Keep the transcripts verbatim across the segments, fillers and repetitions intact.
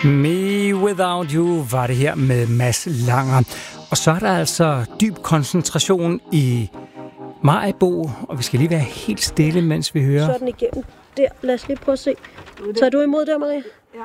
Me Without You var det her med Mads Langer. Og så er der altså dyb koncentration i Maribo, og vi skal lige være helt stille, mens vi hører. Sådan igennem der. Lad os lige prøve at se. Tager du imod der, Marie?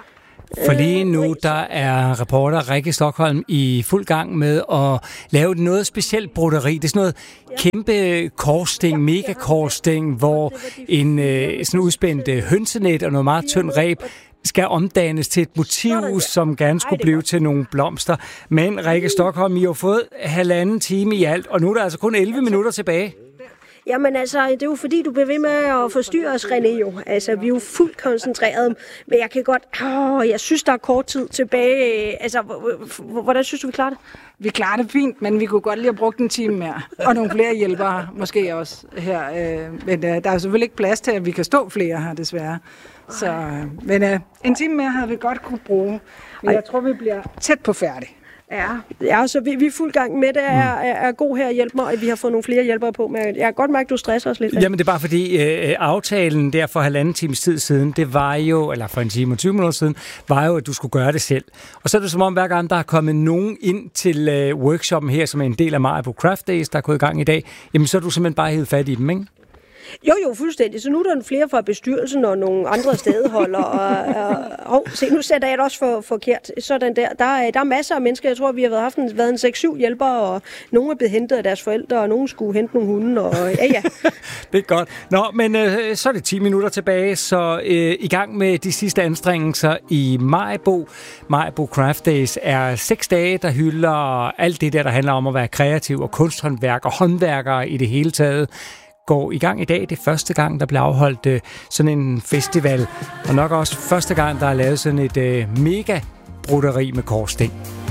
For lige nu, der er reporter Rikke Stockholm i fuld gang med at lave noget specielt broderi. Det er sådan noget kæmpe korsting, mega korsting, hvor en øh, sådan udspændt hønsenet og noget meget tynd reb skal omdannes til et motiv, som gerne skulle blive til nogle blomster. Men Rikke Stockholm, I har fået halvanden time i alt, og nu er der altså kun elleve minutter tilbage. Jamen altså, det er jo fordi, du bliver ved med at forstyrre os, René, jo. Altså, vi er jo fuldt koncentreret, men jeg kan godt... Åh, jeg synes, der er kort tid tilbage. Altså, hvordan synes du, vi klarer det? Vi klarer det fint, men vi kunne godt lige have brugt en time mere. Og nogle flere hjælpere, måske også her. Men der er selvfølgelig ikke plads til, at vi kan stå flere her, desværre. Så, men en time mere havde vi godt kunne bruge. Men jeg tror, vi bliver tæt på færdig. Ja, ja, så vi, vi er fuld gang med det. Er, er, er god her at hjælpe mig, og vi har fået nogle flere hjælpere på. Men jeg kan godt mærke, at du stresser os lidt. Jamen, det er bare fordi øh, aftalen der for halvanden times tid siden, det var jo, eller for en time og tyve minutter siden, var jo, at du skulle gøre det selv. Og så er det som om, hver gang der er kommet nogen ind til øh, workshoppen her, som er en del af Maribo Craft Days, der er gået i gang i dag, jamen så er du simpelthen bare hævet fat i dem, ikke? Jo, jo, fuldstændig. Så nu er der flere fra bestyrelsen og nogle andre stedholder. og, og, og se, nu sætter jeg det også for forkert. Sådan der. Der er, der er masser af mennesker. Jeg tror, vi har været, haft en, været en seks syv hjælpere, og nogle er blevet hentet af deres forældre, og nogen skulle hente nogle hunde. Og, ja, ja. Det er godt. Nå, men øh, så er det ti minutter tilbage, så øh, i gang med de sidste anstrengelser i Maribo. Maribo Craft Days er seks dage, der hylder alt det der, der handler om at være kreativ og kunsthåndværk og håndværkere i det hele taget. Går i gang i dag. Det er første gang, der bliver afholdt øh, sådan en festival. Og nok også første gang, der er lavet sådan et øh, mega broderi med korsting.